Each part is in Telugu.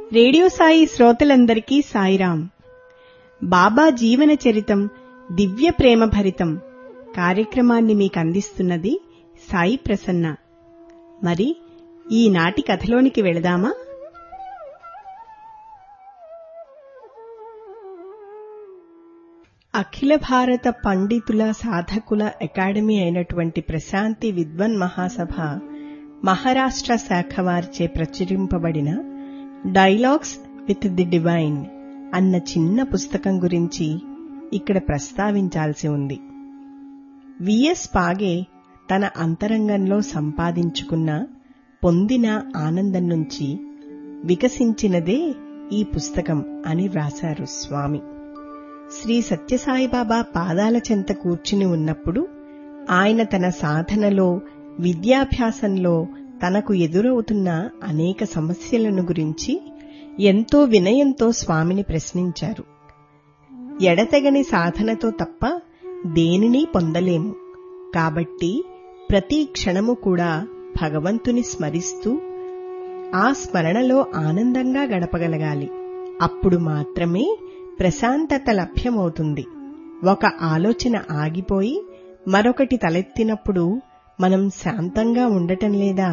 రేడియో సాయి శ్రోతలందరికీ సాయిరాం. బాబా జీవన చరితం దివ్య ప్రేమ భరితం కార్యక్రమాన్ని మీకందిస్తున్నది సాయి ప్రసన్న. మరి ఈనాటి కథలోనికి వెళదామా? అఖిల భారత పండితుల సాధకుల అకాడమీ అయినటువంటి ప్రశాంతి విద్వన్ మహాసభ మహారాష్ట్ర శాఖ వారిచే ప్రచురింపబడిన డైలాగ్స్ విత్ ది డివైన్ అన్న చిన్న పుస్తకం గురించి ఇక్కడ ప్రస్తావించాల్సి ఉంది. విఎస్ పాగే తన అంతరంగంలో సంపాదించుకున్న పొందిన ఆనందం నుంచి వికసించినదే ఈ పుస్తకం అని వ్రాశారు స్వామి. శ్రీ సత్యసాయిబాబా పాదాల చెంత కూర్చుని ఉన్నప్పుడు ఆయన తన సాధనలో, విద్యాభ్యాసంలో తనకు ఎదురవుతున్న అనేక సమస్యలను గురించి ఎంతో వినయంతో స్వామిని ప్రశ్నించారు. ఎడతెగని సాధనతో తప్ప దేనినీ పొందలేము. కాబట్టి ప్రతి క్షణము కూడా భగవంతుని స్మరిస్తూ ఆ స్మరణలో ఆనందంగా గడపగలగాలి. అప్పుడు మాత్రమే ప్రశాంతత లభ్యమవుతుంది. ఒక ఆలోచన ఆగిపోయి మరొకటి తలెత్తినప్పుడు మనం శాంతంగా ఉండటం లేదా?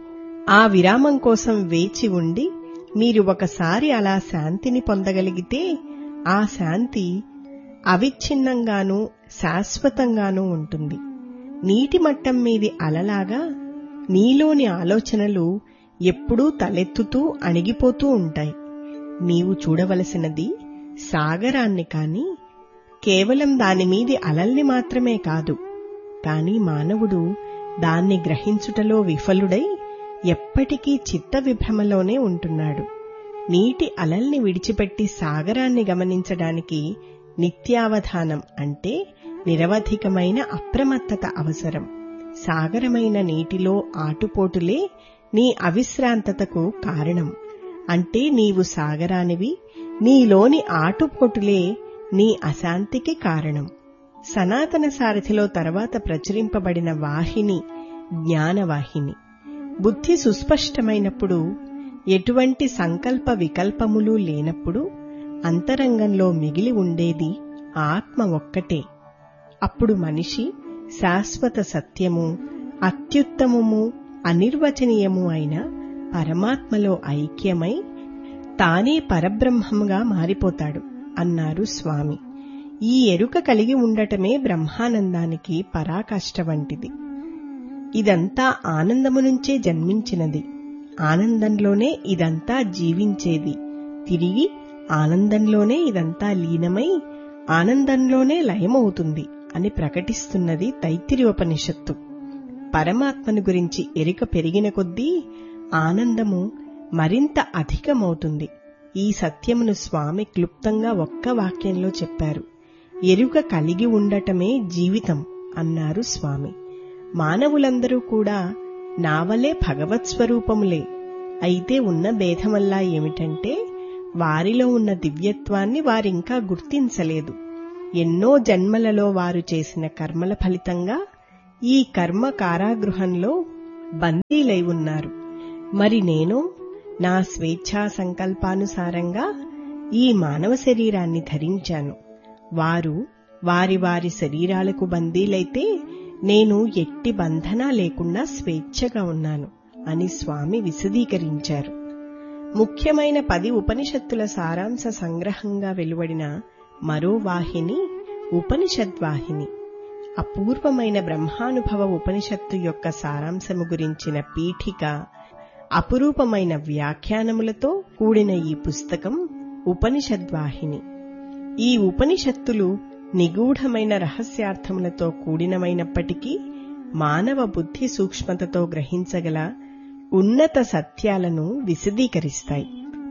ఆ విరామం కోసం వేచి ఉండి మీరు ఒకసారి అలా శాంతిని పొందగలిగితే ఆ శాంతి అవిచ్ఛిన్నంగానూ శాశ్వతంగానూ ఉంటుంది. నీటి మట్టం మీది అలలాగా నీలోని ఆలోచనలు ఎప్పుడూ తలెత్తుతూ అణిగిపోతూ ఉంటాయి. నీవు చూడవలసినది సాగరాన్ని కాని కేవలం దానిమీది అలల్ని మాత్రమే కాదు. కాని మానవుడు దాన్ని గ్రహించుటలో విఫలుడై ఎప్పటికీ చిత్త విభ్రమలోనే ఉంటున్నాడు. నీటి అలల్ని విడిచిపెట్టి సాగరాన్ని గమనించడానికి నిత్యావధానం అంటే నిరవధికమైన అప్రమత్తత అవసరం. సాగరమైన నీటిలో ఆటుపోటులే నీ అవిశ్రాంతతకు కారణం. అంటే నీవు సాగరానివి, నీలోని ఆటుపోటులే నీ అశాంతికి కారణం. సనాతన సారథిలో తర్వాత ప్రచురింపబడిన వాహిని జ్ఞానవాహిని. బుద్ధి సుస్పష్టమైనప్పుడు, ఎటువంటి సంకల్ప వికల్పములు లేనప్పుడు అంతరంగంలో మిగిలి ఉండేది ఆత్మ ఒక్కటే. అప్పుడు మనిషి శాశ్వత సత్యము, అత్యుత్తమము, అనిర్వచనీయము అయిన పరమాత్మలో ఐక్యమై తానే పరబ్రహ్మముగా మారిపోతాడు అన్నారు స్వామి. ఈ ఎరుక కలిగి ఉండటమే బ్రహ్మానందానికి పరాకాష్ఠ వంటిది. ఇదంతా ఆనందము నుంచే జన్మించినది. ఆనందంలోనే ఇదంతా జీవించేది. తిరిగి ఆనందంలోనే ఇదంతా లీనమై ఆనందంలోనే లయమవుతుంది అని ప్రకటిస్తున్నది తైత్తిరీయోపనిషత్తు. పరమాత్మను గురించి ఎరుక పెరిగిన కొద్దీ ఆనందము మరింత అధికమవుతుంది. ఈ సత్యమును స్వామి క్లుప్తంగా ఒక్క వాక్యంలో చెప్పారు. ఎరుక కలిగి ఉండటమే జీవితం అన్నారు స్వామి. మానవులందరూ కూడా నావలే భగవత్ స్వరూపములే. అయితే ఉన్న భేదమల్లా ఏమిటంటే వారిలో ఉన్న దివ్యత్వాన్ని వారింకా గుర్తించలేదు. ఎన్నో జన్మలలో వారు చేసిన కర్మల ఫలితంగా ఈ కర్మ కారాగృహంలో బందీలై ఉన్నారు. మరి నేను నా స్వేచ్ఛా సంకల్పానుసారంగా ఈ మానవ శరీరాన్ని ధరించాను. వారు వారి వారి శరీరాలకు బందీలైతే నేను ఎట్టి బంధన లేకుండా స్వేచ్ఛగా ఉన్నాను అని స్వామి విశదీకరించారు. ముఖ్యమైన 10 ఉపనిషత్తుల సారాంశ సంగ్రహంగా వెలువడిన మరో వాహిని ఉపనిషద్వాహిని. అపూర్వమైన బ్రహ్మానుభవ ఉపనిషత్తు యొక్క సారాంశము గురించిన పీఠిక, అపురూపమైన వ్యాఖ్యానములతో కూడిన ఈ పుస్తకం ఉపనిషద్వాహిని. ఈ ఉపనిషత్తులు నిగూఢమైన రహస్యార్థములతో కూడినమైనప్పటికీ మానవ బుద్ధి సూక్ష్మతతో గ్రహించగల ఉన్నత సత్యాలను విశదీకరిస్తాయి.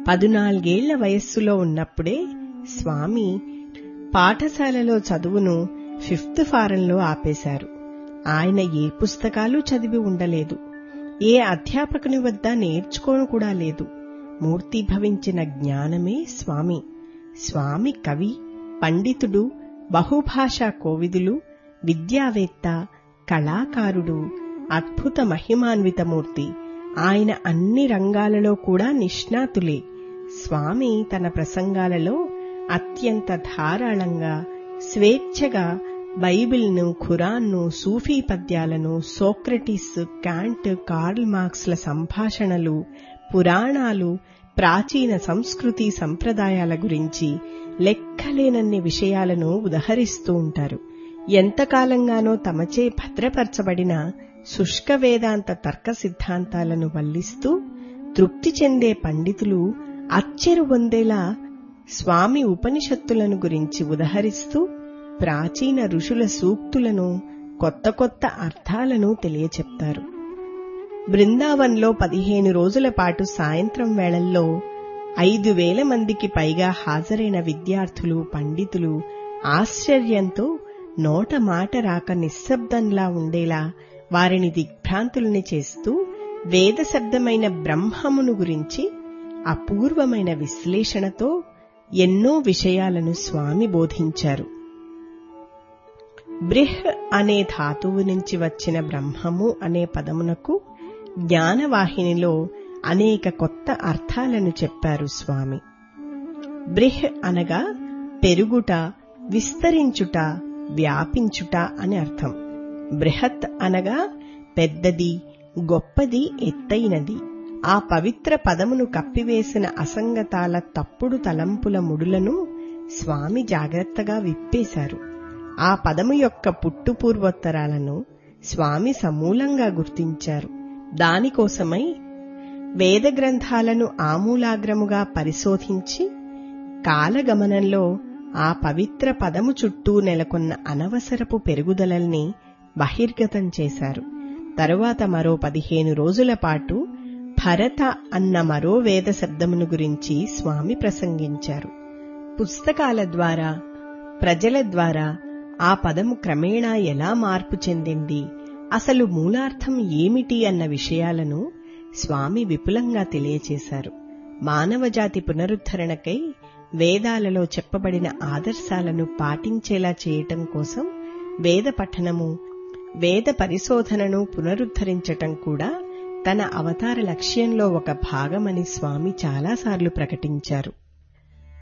14 వయస్సులో ఉన్నప్పుడే స్వామి పాఠశాలలో చదువును 5th ఫారంలో ఆపేశారు. ఆయన ఏ పుస్తకాలు చదివి ఉండలేదు. ఏ అధ్యాపకుని వద్ద నేర్చుకోను కూడా లేదు. మూర్తీభవించిన జ్ఞానమే స్వామి. స్వామి కవి, పండితుడు, బహుభాషా కోవిదులు, విద్యావేత్త, కళాకారుడు, అద్భుత మహిమాన్వితమూర్తి. ఆయన అన్ని రంగాలలో కూడా నిష్ణాతులే. స్వామి తన ప్రసంగాలలో అత్యంత ధారాళంగా స్వేచ్ఛగా బైబిల్ను, ఖురాన్ను, సూఫీ పద్యాలను, సోక్రటీస్, కాంట్, కార్ల్ మార్క్స్ల సంభాషణలు, పురాణాలు, ప్రాచీన సంస్కృతి సంప్రదాయాల గురించి లెక్కలేనన్ని విషయాలను ఉదహరిస్తూ ఉంటారు. ఎంతకాలంగానో తమచే భద్రపరచబడిన శుష్క వేదాంత తర్క సిద్ధాంతాలను వల్లిస్తూ తృప్తి చెందే పండితులు అచ్చెరు పొందేలా స్వామి ఉపనిషత్తులను గురించి ఉదహరిస్తూ ప్రాచీన ఋషుల సూక్తులను, కొత్త కొత్త అర్థాలను తెలియచెప్తారు. బృందావన్లో 15 రోజుల పాటు సాయంత్రం వేళల్లో 5,000 మందికి పైగా హాజరైన విద్యార్థులు, పండితులు ఆశ్చర్యంతో నోట మాట రాక నిశ్శబ్దంలా ఉండేలా వారిని దిగ్భ్రాంతుల్ని చేస్తూ వేద శబ్దమైన బ్రహ్మమును గురించి అపూర్వమైన విశ్లేషణతో ఎన్నో విషయాలను స్వామి బోధించారు. బ్రిహ్ అనే ధాతువు నుంచి వచ్చిన బ్రహ్మము అనే పదమునకు జ్ఞానవాహినిలో అనేక కొత్త అర్థాలను చెప్పారు స్వామి. బ్రిహ్ అనగా పెరుగుట, విస్తరించుట, వ్యాపించుట అని అర్థం. బృహత్ అనగా పెద్దది, గొప్పది, ఎత్తైనది. ఆ పవిత్ర పదమును కప్పివేసిన అసంగతాల తప్పుడు తలంపుల ముడులను స్వామి జాగ్రత్తగా విప్పేశారు. ఆ పదము యొక్క పుట్టుపూర్వోత్తరాలను స్వామి సమూలంగా గుర్తించారు. దానికోసమై వేద గ్రంథాలను ఆమూలాగ్రముగా పరిశోధించి కాలగమనంలో ఆ పవిత్ర పదము చుట్టూ నెలకొన్న అనవసరపు పెరుగుదలల్ని బహిర్గతం చేశారు. తరువాత మరో 15 రోజుల పాటు భరత అన్న మరో వేద శబ్దమును గురించి స్వామి ప్రసంగించారు. పుస్తకాల ద్వారా, ప్రజల ద్వారా ఆ పదము క్రమేణా ఎలా మార్పు చెందింది, అసలు మూలార్థం ఏమిటి అన్న విషయాలను స్వామి విపులంగా తెలియచేశారు. మానవజాతి పునరుద్ధరణకై వేదాలలో చెప్పబడిన ఆదర్శాలను పాటించేలా చేయటం కోసం వేద పఠనము, వేద పరిశోధనను పునరుద్ధరించటం కూడా తన అవతార లక్ష్యంలో ఒక భాగమని స్వామి చాలాసార్లు ప్రకటించారు.